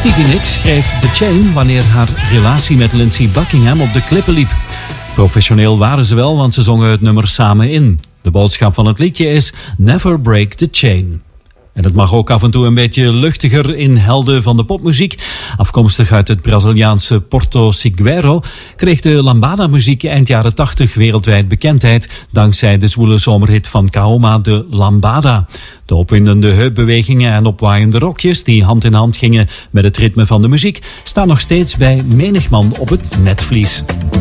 Stevie Nicks schreef The Chain wanneer haar relatie met Lindsey Buckingham op de klippen liep. Professioneel waren ze wel, want ze zongen het nummer samen in. De boodschap van het liedje is Never Break the Chain. En het mag ook af en toe een beetje luchtiger in helden van de popmuziek. Afkomstig uit het Braziliaanse Porto Seguro kreeg de lambada-muziek eind jaren 80 wereldwijd bekendheid dankzij de zwoele zomerhit van Kaoma, de Lambada. De opwindende heupbewegingen en opwaaiende rokjes die hand in hand gingen met het ritme van de muziek staan nog steeds bij menig man op het netvlies.